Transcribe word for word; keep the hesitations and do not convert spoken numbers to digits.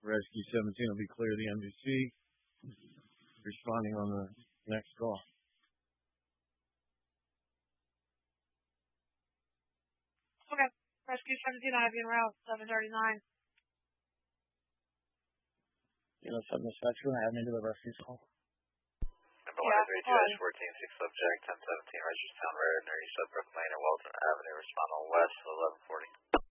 Rescue seventeen will be clear of the M V C. Responding on the next call. Okay. Rescue seventeen, I have you en route, seven thirty-nine. Kilo seven dispatcher, I have me to the rescue call. Number one three two dash fourteen, six subject, ten seventeen, Registertown Road, near East Brook Lane and Walton Avenue, respond on west, eleven forty.